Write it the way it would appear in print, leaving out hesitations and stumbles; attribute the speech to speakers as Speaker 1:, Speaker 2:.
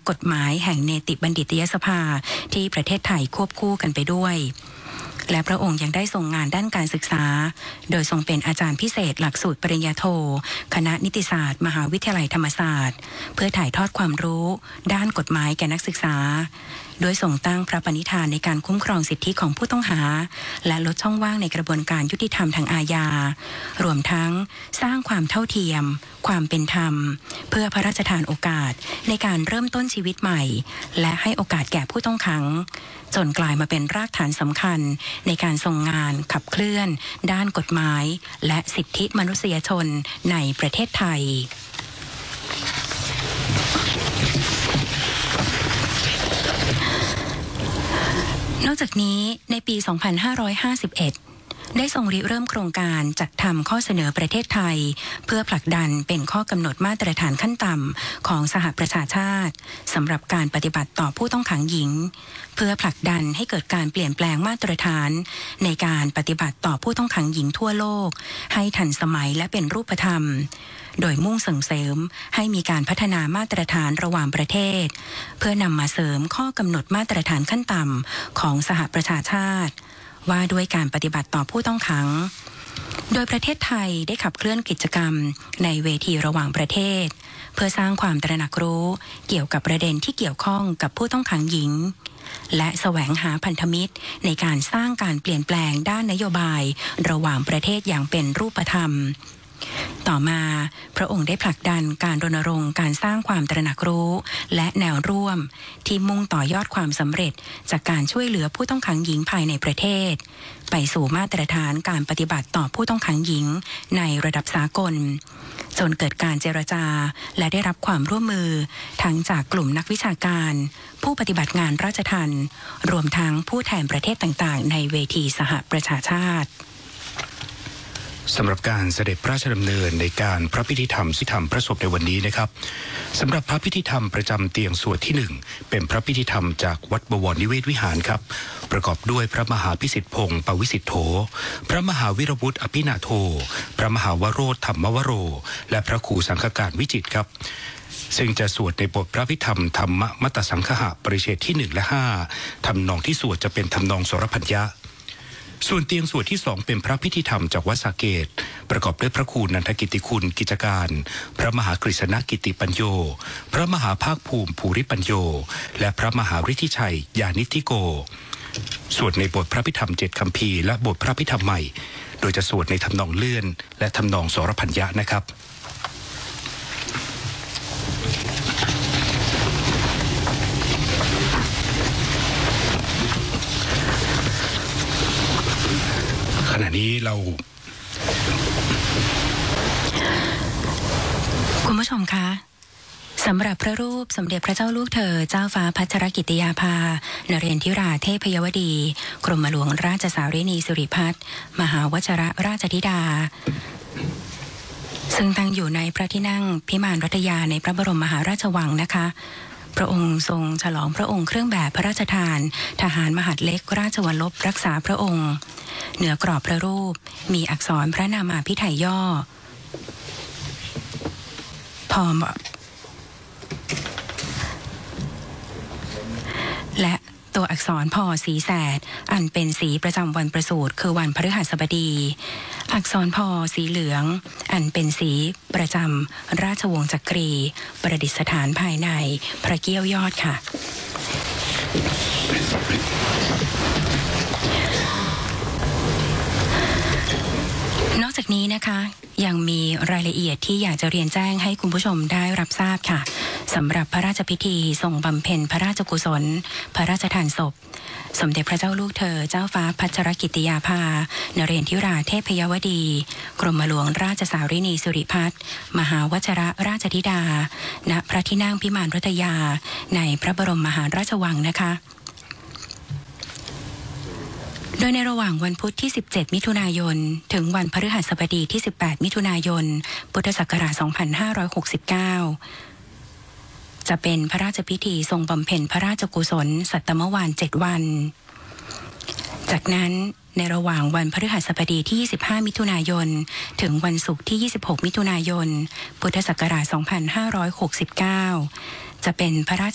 Speaker 1: กฎหมายแห่งเนติบัณฑิตยสภาที่ประเทศไทยควบคู่กันไปด้วยและพระองค์ยังได้ทรงงานด้านการศึกษาโดยทรงเป็นอาจารย์พิเศษหลักสูตรปริญญาโทคณะนิติศาสตร์มหาวิทยาลัยธรรมศาสตร์เพื่อถ่ายทอดความรู้ด้านกฎหมายแก่นักศึกษาโดยทรงตั้งพระปณิธานในการคุ้มครองสิทธิของผู้ต้องหาและลดช่องว่างในกระบวนการยุติธรรมทางอาญารวมทั้งสร้างความเท่าเทียมความเป็นธรรมเพื่อพระราชทานโอกาสในการเริ่มต้นชีวิตใหม่และให้โอกาสแก่ผู้ต้องขังจนกลายมาเป็นรากฐานสำคัญในการทรงงานขับเคลื่อนด้านกฎหมายและสิทธิมนุษยชนในประเทศไทยนอกจากนี้ในปี 2551 ได้ทรงริเริ่มโครงการจัดทำข้อเสนอประเทศไทยเพื่อผลักดันเป็นข้อกำหนดมาตรฐานขั้นต่ำของสหประชาชาติสำหรับการปฏิบัติต่อผู้ต้องขังหญิงเพื่อผลักดันให้เกิดการเปลี่ยนแปลงมาตรฐานในการปฏิบัติต่อผู้ต้องขังหญิงทั่วโลกให้ทันสมัยและเป็นรูปธรรมโดยมุ่งส่งเสริมให้มีการพัฒนามาตรฐานระหว่างประเทศเพื่อนำมาเสริมข้อกำหนดมาตรฐานขั้นต่ำของสหประชาชาติว่าด้วยการปฏิบัติต่อผู้ต้องขังโดยประเทศไทยได้ขับเคลื่อนกิจกรรมในเวทีระหว่างประเทศเพื่อสร้างความตระหนักรู้เกี่ยวกับประเด็นที่เกี่ยวข้องกับผู้ต้องขังหญิงและแสวงหาพันธมิตรในการสร้างการเปลี่ยนแปลงด้านนโยบายระหว่างประเทศอย่างเป็นรูปธรรมต่อมาพระองค์ได้ผลักดันการรณรงค์การสร้างความตระหนักรู้และแนวร่วมที่มุ่งต่อยอดความสำเร็จจากการช่วยเหลือผู้ต้องขังหญิงภายในประเทศไปสู่มาตรฐานการปฏิบัติต่อผู้ต้องขังหญิงในระดับสากลจนเกิดการเจรจาและได้รับความร่วมมือทั้งจากกลุ่มนักวิชาการผู้ปฏิบัติงานราชทัณฑ์รวมทั้งผู้แทนประเทศต่างๆในเวทีสหประชาชาติ
Speaker 2: สำหรับการเสด็จพระราชดำเนินในการพระพิธีธรรมสิทธรรมพระศพในวันนี้นะครับสำหรับพระพิธีธรรมประจำเตียงสวดที่ 1เป็นพระพิธีธรรมจากวัดบวรนิเวศวิหารครับประกอบด้วยพระมหาพิสิทธิพงศ์ปวิสิทโธพระมหาวิรวุฒิอภินาโทพระมหาวโรธธรรมวโรและพระครูสังฆการวิจิตรครับซึ่งจะสวดในบทพระพิธรรมธรรมมัตตสังฆะปริเฉดที่1และ5ทำนองที่สวดจะเป็นทำนองสรพัญญะส่วนเตียงสวดที่2เป็นพระพิธีธรรมจากวัดสาเกตประกอบด้วยพระครูนันทกิติคุณกิจการพระมหากฤษณกิติปัญโยพระมหาภาคภูมิภูริปัญโยและพระมหาฤทธิชัยญาณิธิโกสวดในบทพระพิธรรม7คัมภีร์และบทพระพิธรรมใหม่โดยจะสวดในทำนองเลื่อนและทำนองสรพัญญะนะครับขณะนี้เรา
Speaker 1: คุณผู้ชมคะสำหรับพระรูปสมเด็จพระเจ้าลูกเธอเจ้าฟ้าพัชรกิติยาภานเรศธิราเทพยวดีกรมหลวงราชสารินีสิริพัฒน์มหาวชรราชธิดาซึ่งตั้งอยู่ในพระที่นั่งพิมานรัตยาในพระบรมมหาราชวังนะคะพระองค์ทรงฉลองพระองค์เครื่องแบบพระราชทานทหารมหาดเล็กราชวัลลบรักษาพระองค์เหนือกรอบพระรูปมีอักษรพระนามาภิไธยย่อพอและตัวอักษรพอสีแสดอันเป็นสีประจำวันประสูติคือวันพฤหัสบดีอักษรพอสีเหลืองอันเป็นสีประจำราชวงศ์จักรีประดิษฐานภายในพระเกี้ยวยอดค่ะนอกจากนี้นะคะยังมีรายละเอียดที่อยากจะเรียนแจ้งให้คุณผู้ชมได้รับทราบค่ะสำหรับพระราชพิธีทรงบำเพ็ญพระราชกุศลพระราชทานศพสมเด็จพระเจ้าลูกเธอเจ้าฟ้าพัชรกิติยาภานเรศธิราเทพยวดีกรมหลวงราชสารินีสิริพัฒน์มหาวชรราชธิดาณพระที่นั่งพิมานรัตยาในพระบรมมหาราชวังนะคะโดยในระหว่างวันพุธที่17มิถุนายนถึงวันพฤหัสบดีที่18มิถุนายนพุทธศักราช2569จะเป็นพระราชพิธีทรงบำเพ็ญพระราชกุศลสัตตมวาน7วันจากนั้นในระหว่างวันพฤหัสบดีที่25มิถุนายนถึงวันศุกร์ที่26มิถุนายนพุทธศักราช2569จะเป็นพระราช